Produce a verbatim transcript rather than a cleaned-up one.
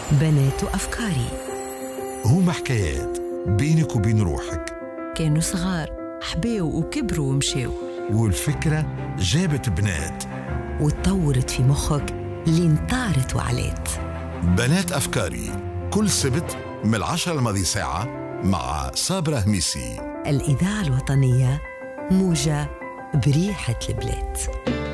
بنات أفكاري هما حكايات بينك وبين روحك، كانوا صغار حبيوا وكبروا ومشيوا، والفكرة جابت بنات وتطورت في مخك لين طارت وعلات. بنات أفكاري كل سبت من العشرة الماضي ساعة مع صابرة هميسي. الإذاعة الوطنية موجة بريحة البلاد.